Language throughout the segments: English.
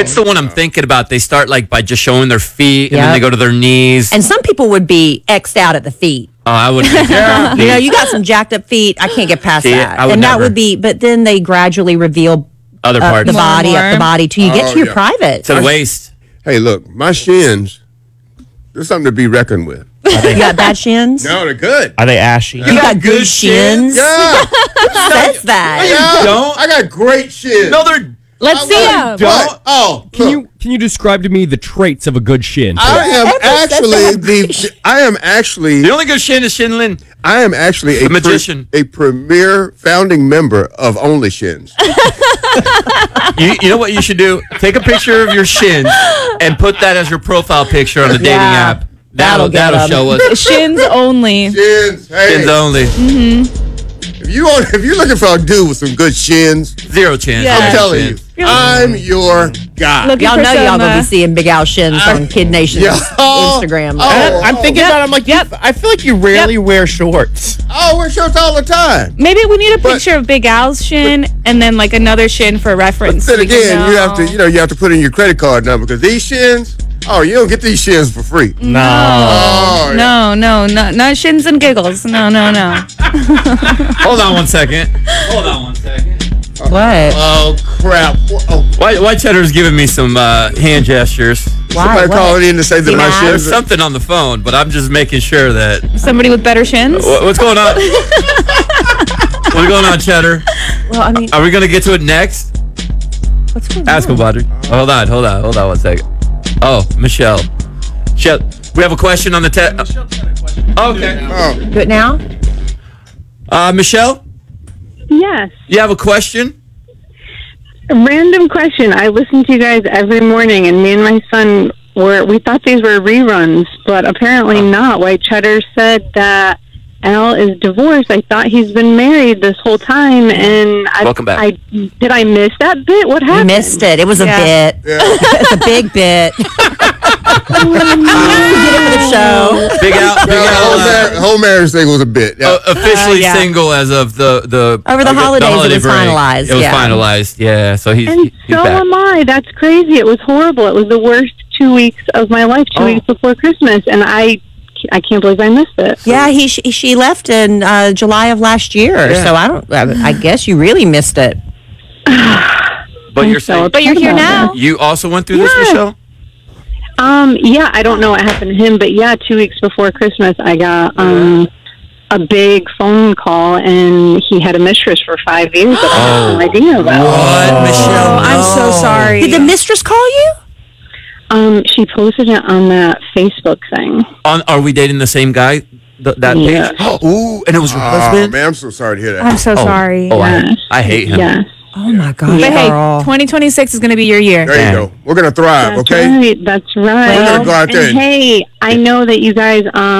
That's the one I'm thinking about. They start like by just showing their feet, and then they go to their knees. And some people would be X'd out at the feet. Oh, I wouldn't. You got some jacked up feet. I can't get past that. I would that never. would be, but then they gradually reveal Other parts. the body, More. up the body till you get to your private. To the waist. Hey, look, my shins, there's something to be reckoned with. You got bad shins? No, they're good. Are they ashy? You got good shins? Yeah. Who says that? Yeah. don't. I got great shins. No, they're. Let's see him. What? Oh, look. Can you describe to me the traits of a good shin? I am actually The only good shin is Shin Lin. I am actually The magician. a premier founding member of Only Shins. You know what you should do? Take a picture of your shins and put that as your profile picture on the dating app. That'll get 'em. show us. Shins only. Shins, hey. Shins only. If you're looking for a dude with some good shins, Zero chance. Yeah. I'm telling you, I'm your guy. Looking Y'all for know y'all some, gonna be seeing Big Al shins on Kid Nation's Instagram. I'm thinking about it. I'm like, I feel like you rarely wear shorts. Oh, wear shorts all the time. Maybe we need a picture of Big Al's shin and then like another shin for reference. Then We can again, you know. have to put in your credit card number because these shins. Oh, you don't get these shins for free. No. Oh, No, not shins and giggles. No. Hold on one second. What? Oh crap! Oh, White Cheddar's giving me some hand gestures. somebody calling in to say that my There's shins. something on the phone, but I'm just making sure that. Somebody with better shins. What's going on? What's going on, Cheddar? Well, I mean, Are we gonna get to it next? what's going Ask him, Audrey. Hold on one second. Oh, Michelle. We have a question on the Okay. Do it now? Michelle, Yes. you have a question? A random question. I listen to you guys every morning, and me and my son we thought these were reruns, but apparently not. White Cheddar said that Al is divorced. I thought he's been married this whole time, and Welcome back. Did I miss that bit? What You happened? missed it. It was a bit. It's a big bit. Get it for the show. Big Al, The whole marriage thing was a bit. Yeah. officially single as of the Over the holidays, it was break. finalized, It was yeah. finalized, yeah. So he's And so back. am I. That's crazy. It was horrible. It was the worst 2 weeks of my life. 2 weeks before Christmas, and I can't believe I missed it. Yeah, she left in July of last year. Yeah. So I guess you really missed it. But you're saying But you're here now. you also went through this, Yeah. Michelle? Yeah, I don't know what happened to him, but yeah, 2 weeks before Christmas, I got a big phone call, and he had a mistress for 5 years that I had no idea about. What, Michelle? Oh, I'm so sorry. Did the mistress call you? She posted it on that Facebook thing. Are we dating the same guy? That Yeah. page? Ooh, and it was your Oh husband? man, I'm so sorry to hear that. I'm so sorry. Oh, Yes. I hate him. Yes. Oh my God, But hey, girl. 2026 is going to be your year. There you go. We're gonna thrive, That's okay? right. That's right. We're gonna go out there And hey, I know that you guys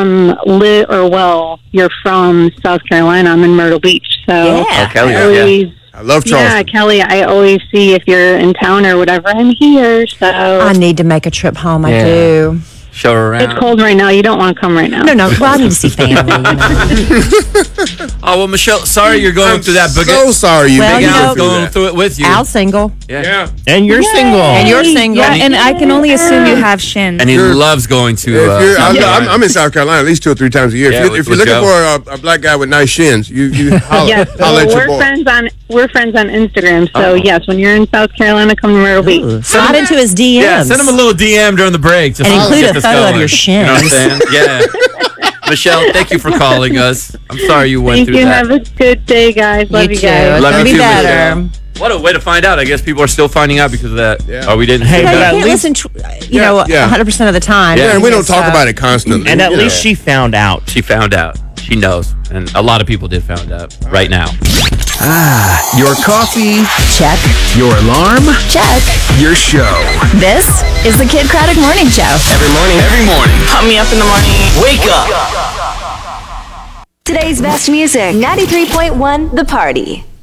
you're from South Carolina. I'm in Myrtle Beach, so Yeah. Oh, Kelly, I always, I love yeah, Charleston. Kelly. I always see if you're in town or whatever. I'm here, so I need to make a trip home. I Yeah. do. Show her around. it's cold right now. You don't want to come right now. No. Well, I need to see family. You know. Oh, well, Michelle, sorry you're going through that. But So sorry you Well, Big you know- Al's going through it with you. Al's single. Yeah. And you're single. And you're single. Yeah, and I can only assume you have shins. And he loves going to. If you're, South Carolina. I'm in South Carolina at least 2 or 3 times a year. Yeah, If you're with looking Joe. for a black guy with nice shins, you holler, Yes, holler at your we're boy. friends on Instagram. So yes, when you're in South Carolina, come to Myrtle Beach. Slide into his DMs. Yeah, send him a little DM during the break. Just And to include get a this photo of going. your You know what I'm saying? Yeah. Michelle, thank you for calling us. I'm sorry you went Thank through you. that. Have a good day, guys. Love you too. guys. It's Love gonna you be too, better. Michelle. What a way to find out. I guess people are still finding out because of that. Yeah. Oh, we didn't. Hey, see Yeah, but you at can't least- listen to, Yeah. 100% of the time. Yeah. Yeah, and we don't talk So- about it constantly. And at you least know. she found out. She found out. She knows. And a lot of people did find out right now. Your coffee, Check. your alarm, Check. your show. This is the Kid Craddock Morning Show. Every morning. Pump me up in the morning. Wake up. Today's best music, 93.1 The Party.